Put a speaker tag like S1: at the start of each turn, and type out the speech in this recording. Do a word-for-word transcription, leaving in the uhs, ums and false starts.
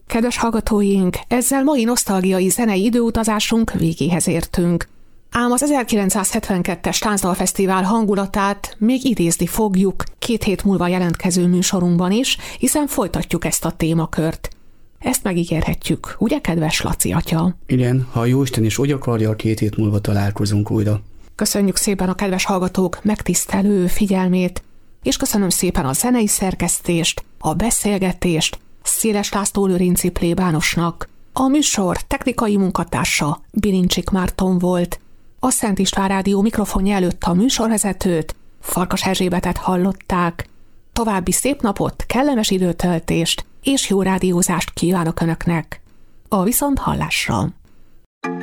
S1: Kedves hallgatóink, ezzel mai nosztalgiai zenei időutazásunk végéhez értünk. Ám az ezerkilencszázhetvenkettes Táncdalfesztivál hangulatát még idézni fogjuk két hét múlva jelentkező műsorunkban is, hiszen folytatjuk ezt a témakört. Ezt megígérhetjük, ugye, kedves Laci atya?
S2: Igen, ha Jóisten is úgy akarja, két hét múlva találkozunk újra.
S1: Köszönjük szépen a kedves hallgatók megtisztelő figyelmét, és köszönöm szépen a zenei szerkesztést, a beszélgetést Széles László Lőrinci plébánosnak. A műsor technikai munkatársa Bilincsik Márton volt. A Szent István Rádió mikrofonja előtt a műsorvezetőt, Farkas Erzsébetet hallották. További szép napot, kellemes időtöltést és jó rádiózást kívánok Önöknek. A viszonthallásra!